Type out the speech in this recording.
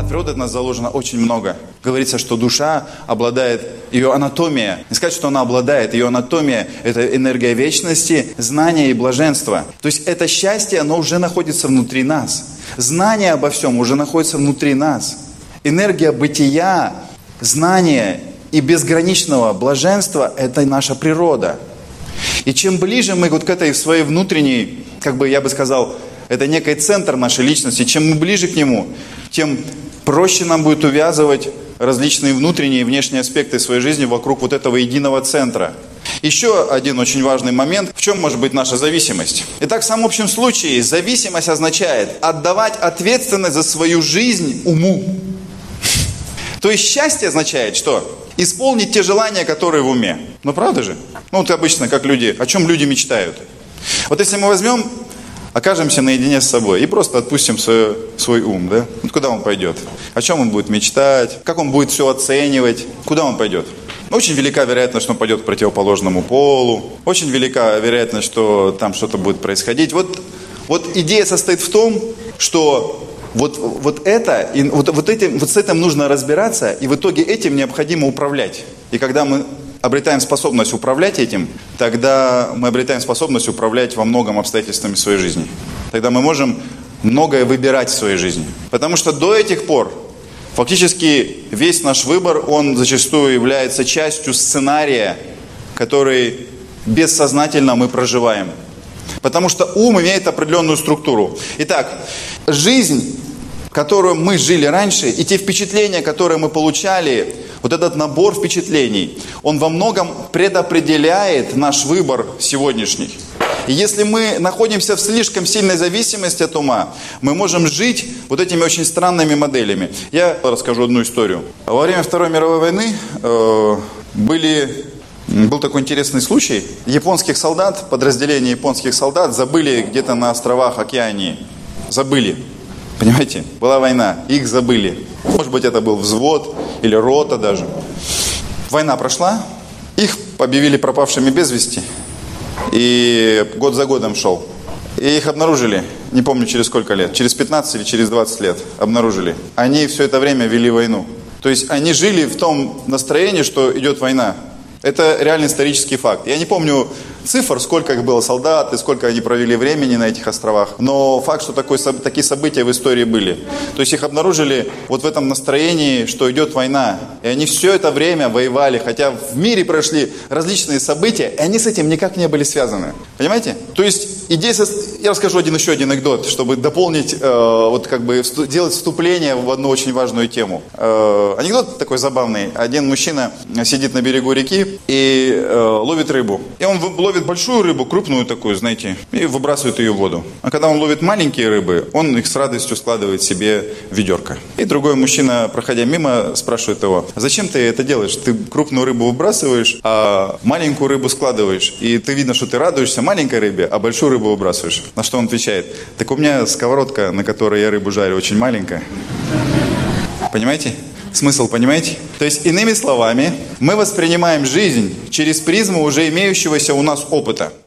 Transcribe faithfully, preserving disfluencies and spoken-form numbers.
От природы от нас заложено очень много. Говорится, что душа обладает, ее анатомия, не сказать, что она обладает, ее анатомия – это энергия вечности, знания и блаженства. То есть это счастье, оно уже находится внутри нас. Знание обо всем уже находится внутри нас. Энергия бытия, знания и безграничного блаженства – это наша природа. И чем ближе мы вот к этой своей внутренней, как бы я бы сказал, это некий центр нашей личности, чем мы ближе к нему, тем проще нам будет увязывать различные внутренние и внешние аспекты своей жизни вокруг вот этого единого центра. Еще один очень важный момент, в чем может быть наша зависимость. Итак, в самом общем случае, зависимость означает отдавать ответственность за свою жизнь уму. То есть счастье означает что? Исполнить те желания, которые в уме. Ну правда же? Ну вот обычно, как люди, о чем люди мечтают. Вот если мы возьмем, окажемся наедине с собой и просто отпустим свой, свой ум, да? Вот куда он пойдет? О чем он будет мечтать? Как он будет все оценивать? Куда он пойдет? Очень велика вероятность, что он пойдет к противоположному полу. Очень велика вероятность, что там что-то будет происходить. Вот, вот идея состоит в том, что вот, вот это, и вот, вот, этим, вот с этим нужно разбираться, и в итоге этим необходимо управлять. И когда мы обретаем способность управлять этим, тогда мы обретаем способность управлять во многом обстоятельствами своей жизни. Тогда мы можем многое выбирать в своей жизни. Потому что до этих пор фактически весь наш выбор, он зачастую является частью сценария, который бессознательно мы проживаем. Потому что ум имеет определенную структуру. Итак, жизнь, которую мы жили раньше, и те впечатления, которые мы получали, вот этот набор впечатлений, он во многом предопределяет наш выбор сегодняшний. И если мы находимся в слишком сильной зависимости от ума, мы можем жить вот этими очень странными моделями. Я расскажу одну историю. Во время Второй мировой войны э, были... Был такой интересный случай. Японских солдат, подразделение японских солдат забыли где-то на островах Океании. Забыли. Понимаете? Была война. Их забыли. Может быть, это был взвод или рота даже. Война прошла. Их объявили пропавшими без вести. И год за годом шел. И их обнаружили. Не помню, через сколько лет. Через пятнадцать или через двадцать лет обнаружили. Они все это время вели войну. То есть они жили в том настроении, что идет война. Это реально исторический факт. Я не помню цифр, сколько их было солдат и сколько они провели времени на этих островах. Но факт, что такой, такие события в истории были. То есть их обнаружили вот в этом настроении, что идет война. И они все это время воевали, хотя в мире прошли различные события, и они с этим никак не были связаны. Понимаете? То есть идея... Я расскажу один еще один анекдот, чтобы дополнить, э, вот как бы делать вступление в одну очень важную тему. Э, анекдот такой забавный. Один мужчина сидит на берегу реки и э, ловит рыбу. И он ловит большую рыбу, крупную такую, знаете, и выбрасывает ее в воду. А когда он ловит маленькие рыбы, он их с радостью складывает себе в ведерко. И другой мужчина, проходя мимо, спрашивает его: зачем ты это делаешь? Ты крупную рыбу выбрасываешь, а маленькую рыбу складываешь. И ты видно, что ты радуешься маленькой рыбе, а большую рыбу выбрасываешь. На что он отвечает: так у меня сковородка, на которой я рыбу жарю, очень маленькая. Понимаете? Смысл, понимаете? То есть, иными словами, мы воспринимаем жизнь через призму уже имеющегося у нас опыта.